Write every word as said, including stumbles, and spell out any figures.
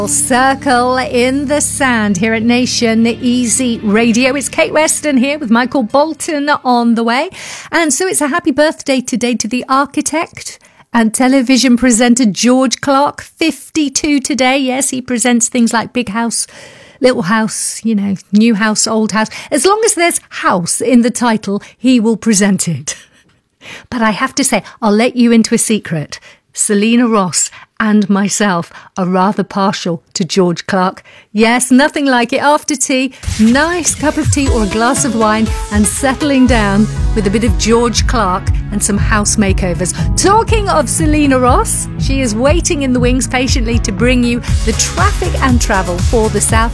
Circle in the Sand here at Nation Easy Radio. It's Kate Weston here with Michael Bolton on the way. And so it's a happy birthday today to the architect and television presenter George Clarke, fifty-two today. Yes, he presents things like Big House, Little House, you know, New House, Old House. As long as there's house in the title, he will present it. But I have to say, I'll let you into a secret. Selena Ross and myself are rather partial to George Clarke. Yes, nothing like it. After tea, nice cup of tea or a glass of wine and settling down with a bit of George Clarke and some house makeovers. Talking of Selena Ross, she is waiting in the wings patiently to bring you the traffic and travel for the South